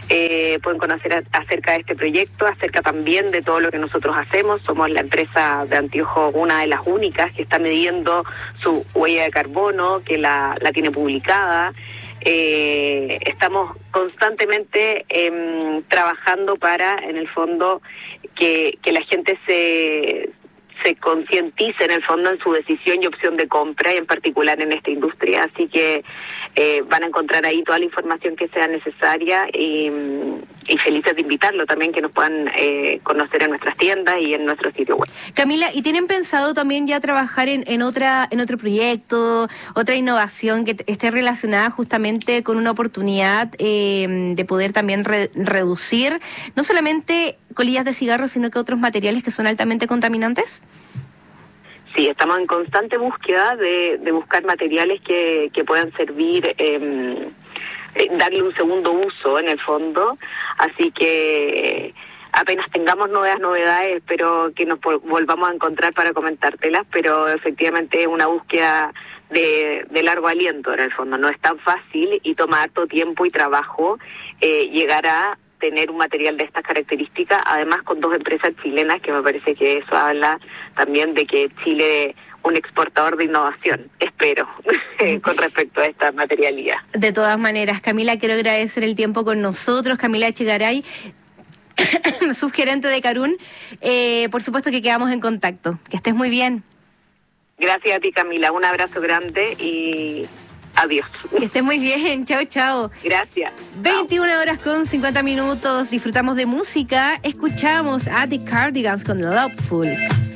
pueden conocer acerca de este proyecto, acerca también de todo lo que nosotros hacemos. Somos la empresa de anteojos, una de las únicas que está midiendo su huella de carbono, que la tiene publicada. Estamos constantemente trabajando para, en el fondo, que la gente se concientice en el fondo en su decisión y opción de compra, y en particular en esta industria. Así que van a encontrar ahí toda la información que sea necesaria, y felices de invitarlo también, que nos puedan conocer en nuestras tiendas y en nuestro sitio web. Camila, ¿y tienen pensado también ya trabajar en otro proyecto, otra innovación que esté relacionada justamente con una oportunidad de poder también reducir no solamente colillas de cigarro, sino que otros materiales que son altamente contaminantes? Sí, estamos en constante búsqueda de buscar materiales que puedan servir, darle un segundo uso en el fondo. Así que apenas tengamos nuevas novedades, espero que nos volvamos a encontrar para comentártelas, pero efectivamente es una búsqueda de largo aliento en el fondo. No es tan fácil y toma harto tiempo y trabajo llegar a tener un material de estas características, además con 2 empresas chilenas, que me parece que eso habla también de que Chile es un exportador de innovación, espero, con respecto a esta materialidad. De todas maneras, Camila, quiero agradecer el tiempo con nosotros. Camila Echegaray, subgerente de Carún. Por supuesto que quedamos en contacto. Que estés muy bien. Gracias a ti, Camila. Un abrazo grande y adiós. Que estés muy bien. Chao, chao. Gracias. 21:50. Disfrutamos de música. Escuchamos a The Cardigans con Loveful.